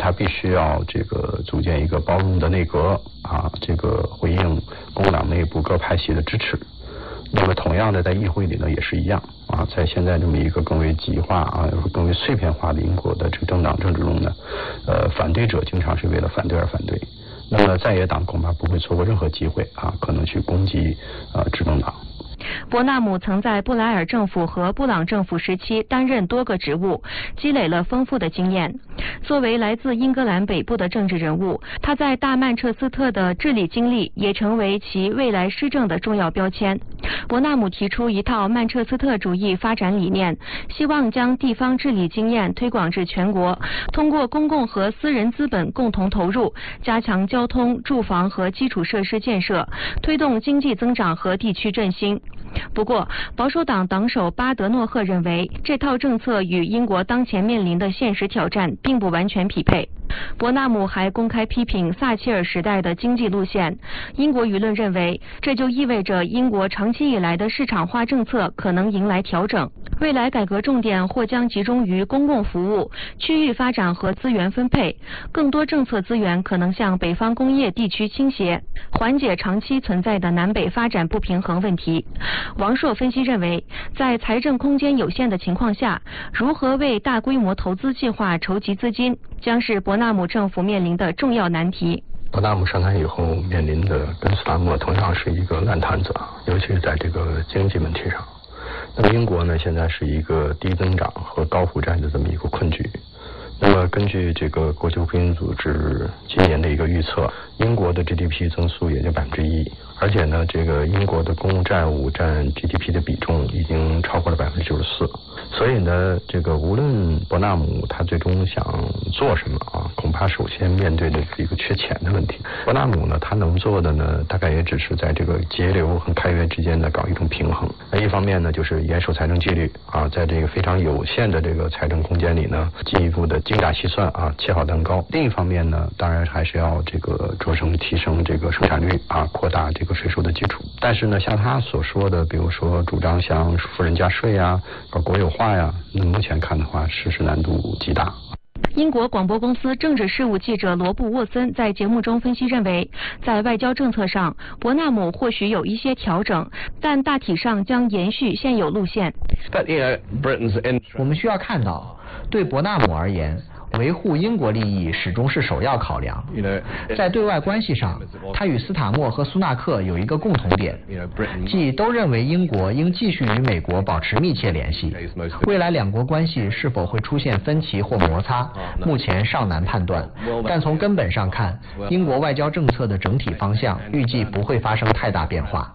他必须要这个组建一个包容的内阁啊，这个回应共和党内部各派系的支持。那么同样的，在议会里呢也是一样啊，在现在这么一个更为极化啊、更为碎片化的英国的这个政党政治中呢，反对者经常是为了反对而反对。那么在野党恐怕不会错过任何机会啊，可能去攻击执政党。 伯纳姆曾在布莱尔政府和布朗政府时期担任多个职务，积累了丰富的经验。作为来自英格兰北部的政治人物，他在大曼彻斯特的治理经历也成为其未来施政的重要标签。伯纳姆提出一套曼彻斯特主义发展理念，希望将地方治理经验推广至全国，通过公共和私人资本共同投入，加强交通、住房和基础设施建设，推动经济增长和地区振兴。不过，保守党党首巴德诺赫认为，这套政策与英国当前面临的现实挑战并不完全匹配。伯纳姆还公开批评撒切尔时代的经济路线。英国舆论认为，这就意味着英国长期以来的市场化政策可能迎来调整。未来改革重点或将集中于公共服务、区域发展和资源分配，更多政策资源可能向北方工业地区倾斜，缓解长期存在的南北发展不平衡问题。王朔分析认为，在财政空间有限的情况下，如何为大规模投资计划筹集资金，将是伯纳姆政府面临的重要难题。 伯纳姆上台以后面临的跟斯塔默同样是一个烂摊子，尤其是在这个经济问题上。那么英国呢，现在是一个低增长和高负债的这么一个困局。那么根据这个国际货币组织今年的一个预测，英国的 GDP 增速也就1%，而且呢，这个英国的公共债务占 GDP 的比重已经超过了94%。所以呢，这个无论伯纳姆他最终想做什么啊，恐怕首先面对的是一个缺钱的问题。伯纳姆呢，他能做的呢，大概也只是在这个节流和开源之间呢搞一种平衡。那一方面呢，就是严守财政纪律啊，在这个非常有限的这个财政空间里呢，进一步的精打细算啊，切好蛋糕。另一方面呢，当然还是要这个着手提升这个生产率啊，扩大这个税收的基础。但是呢，像他所说的，比如说主张像富人加税啊，搞国有化呀，那目前看的话，实施难度极大。 英国广播公司政治事务记者罗布·沃森在节目中分析认为，在外交政策上，伯纳姆或许有一些调整，但大体上将延续现有路线。 我们需要看到，对伯纳姆而言，维护英国利益始终是首要考量。在对外关系上，他与斯塔默和苏纳克有一个共同点，即都认为英国应继续与美国保持密切联系。未来两国关系是否会出现分歧或摩擦，目前尚难判断。但从根本上看，英国外交政策的整体方向预计不会发生太大变化。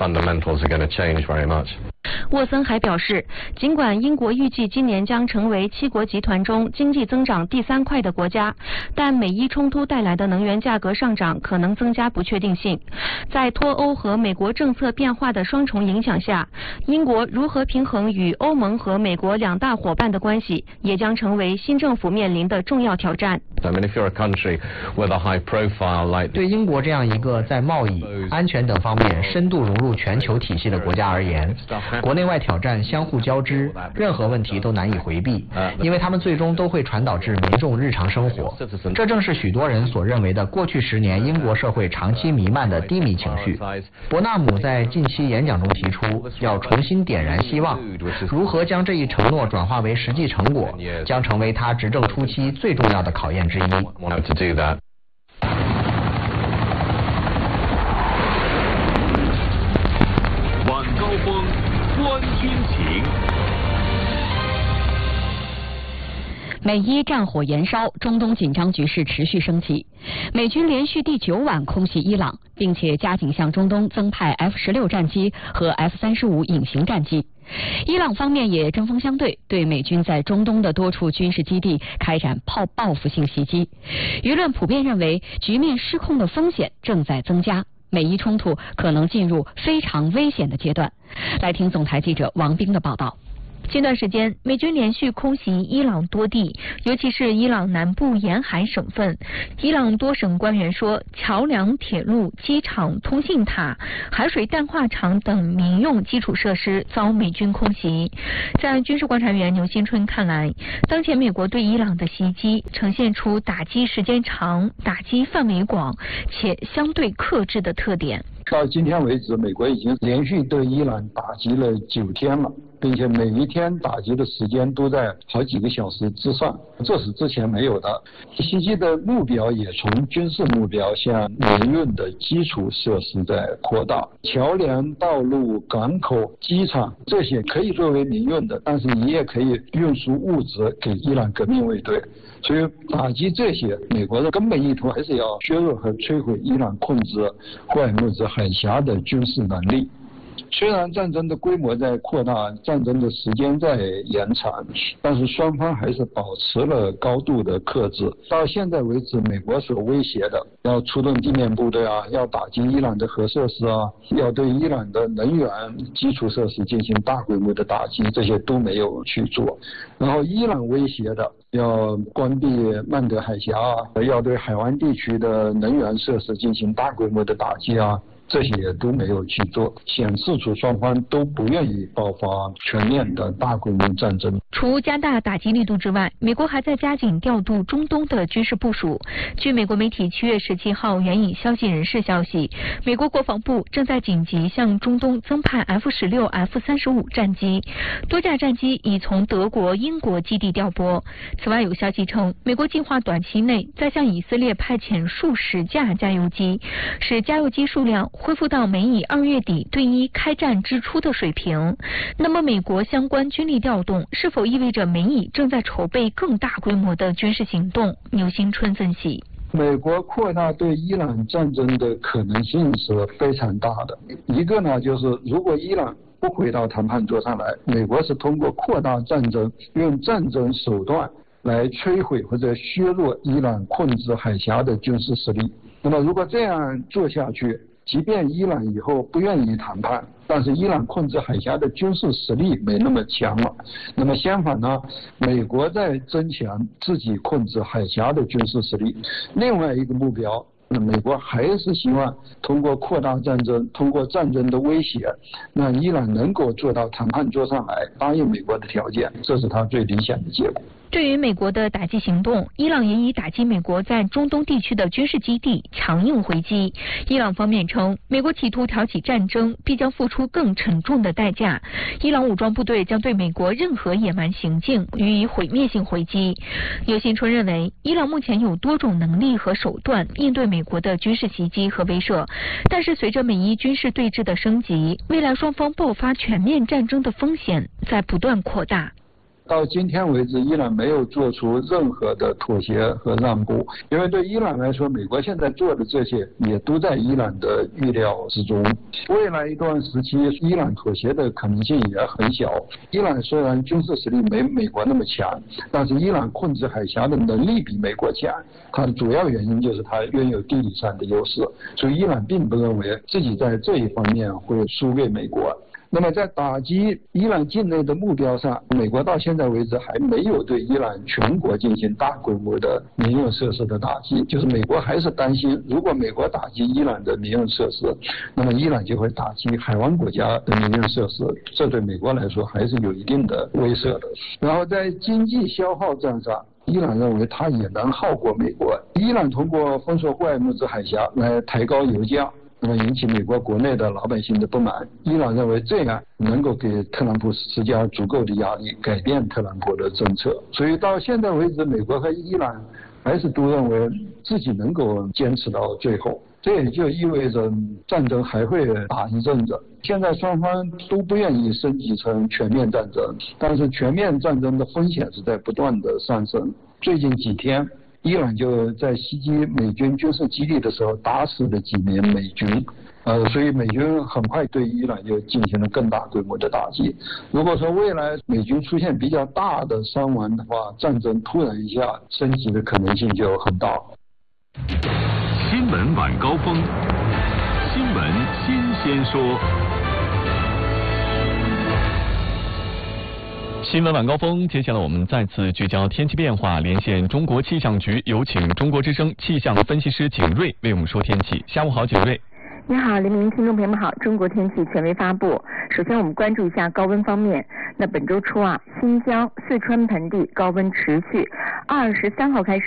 沃森还表示，尽管英国预计今年将成为7国集团中经济增长第3快的国家，但美伊冲突带来的能源价格上涨可能增加不确定性。在脱欧和美国政策变化的双重影响下，英国如何平衡与欧盟和美国两大伙伴的关系，也将成为新政府面临的重要挑战。 对英国这样一个在贸易、安全等方面深度融入全球体系的国家而言，国内外挑战相互交织，任何问题都难以回避，因为他们最终都会传导至民众日常生活。这正是许多人所认为的过去10年英国社会长期弥漫的低迷情绪。伯纳姆在近期演讲中提出，要重新点燃希望，如何将这一承诺转化为实际成果，将成为他执政初期最重要的考验之一。 晚高峰，观军情。 美伊战火延烧，中东紧张局势持续升级。美军连续第9晚空袭伊朗，并且加紧向中东增派 F-16战机和 F-35隐形战机。伊朗方面也针锋相对，对美军在中东的多处军事基地开展报复性袭击。舆论普遍认为，局面失控的风险正在增加，美伊冲突可能进入非常危险的阶段。来听总台记者王冰的报道。 近段时间，美军连续空袭伊朗多地，尤其是伊朗南部沿海省份。伊朗多省官员说，桥梁、铁路、机场、通信塔、海水淡化厂等民用基础设施遭美军空袭。在军事观察员牛新春看来，当前美国对伊朗的袭击呈现出打击时间长、打击范围广且相对克制的特点。 到今天为止，美国已经连续对伊朗打击了9天了，并且每一天打击的时间都在好几个小时之上，这是之前没有的。袭击的目标也从军事目标向民用的基础设施在扩大，桥梁、道路、港口、机场这些可以作为民用的，但是你也可以运输物资给伊朗革命卫队。所以打击这些，美国的根本意图还是要削弱和摧毁伊朗控制霍尔木兹海峡的军事能力。虽然战争的规模在扩大，战争的时间在延长，但是双方还是保持了高度的克制。到现在为止，美国所威胁的要出动地面部队啊，要打击伊朗的核设施啊，要对伊朗的能源基础设施进行大规模的打击，这些都没有去做。然后伊朗威胁的要关闭曼德海峡啊，要对海湾地区的能源设施进行大规模的打击啊，这些也都没有去做，显示出双方都不愿意爆发全面的大规模战争。 除加大打击力度之外，美国还在加紧调度中东的军事部署。据美国媒体7月17号援引消息人士消息，美国国防部正在紧急向中东增派 F-16、F-35 战机，多架战机已从德国、英国基地调拨。此外，有消息称，美国计划短期内再向以色列派遣数十架加油机，使加油机数量恢复到美以2月底对1开战之初的水平。那么，美国相关军力调动是否意味着美以正在筹备更大规模的军事行动？牛新春分析。 美国扩大对伊朗战争的可能性是非常大的。一个呢，就是如果伊朗不回到谈判桌上来，美国是通过扩大战争，用战争手段来摧毁或者削弱伊朗控制海峡的军事实力。那么如果这样做下去，即便伊朗以后不愿意谈判，但是伊朗控制海峡的军事实力没那么强了。那么相反呢，美国在增强自己控制海峡的军事实力。另外一个目标，美国还是希望通过扩大战争，通过战争的威胁，让伊朗能够坐到谈判桌上来，答应美国的条件，这是他最理想的结果。 对于美国的打击行动，伊朗也以打击美国在中东地区的军事基地强硬回击。伊朗方面称，美国企图挑起战争，必将付出更沉重的代价。伊朗武装部队将对美国任何野蛮行径予以毁灭性回击。牛新春认为，伊朗目前有多种能力和手段应对美国的军事袭击和威慑，但是随着美伊军事对峙的升级，未来双方爆发全面战争的风险在不断扩大。 到今天为止，伊朗没有做出任何的妥协和让步，因为对伊朗来说，美国现在做的这些也都在伊朗的预料之中。未来一段时期，伊朗妥协的可能性也很小。伊朗虽然军事实力没美国那么强，但是伊朗控制海峡的能力比美国强，它的主要原因就是它拥有地理上的优势，所以伊朗并不认为自己在这一方面会输给美国。那么在打击伊朗境内的目标上，美国到现在为止还没有对伊朗全国进行大规模的民用设施的打击，就是美国还是担心，如果美国打击伊朗的民用设施，那么伊朗就会打击海湾国家的民用设施，这对美国来说还是有一定的威慑的。然后在经济消耗战上，伊朗认为它也能耗过美国。伊朗通过封锁霍尔木兹海峡来抬高油价，那么引起美国国内的老百姓的不满。伊朗认为这样能够给特朗普施加足够的压力，改变特朗普的政策。所以到现在为止，美国和伊朗还是都认为自己能够坚持到最后。这也就意味着战争还会打一阵子。现在双方都不愿意升级成全面战争，但是全面战争的风险是在不断的上升。最近几天，伊朗就在袭击美军军事基地的时候打死了几名美军，所以美军很快对伊朗就进行了更大规模的打击。如果说未来美军出现比较大的伤亡的话，战争突然一下升级的可能性就很大。 新闻晚高峰，新闻新鲜说。 新闻晚高峰，接下来我们再次聚焦天气变化，连线中国气象局，有请中国之声气象分析师景睿为我们说天气。下午好，景睿。 你好，黎明听众朋友们好，中国天气权威发布。首先我们关注一下高温方面。那本周初新疆、四川盆地高温持续，23号开始